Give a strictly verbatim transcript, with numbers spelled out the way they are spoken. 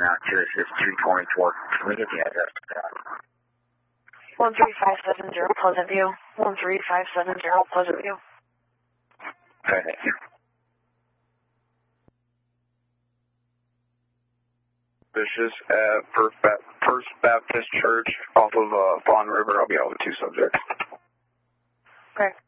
out to assist two twenty-four. Can we get the address to that? one three five seven zero Pleasant View. one three five seven zero Pleasant View. Okay, thank you. This is at First, ba First Baptist Church off of uh, Fawn River. I'll be out with two subjects. Okay.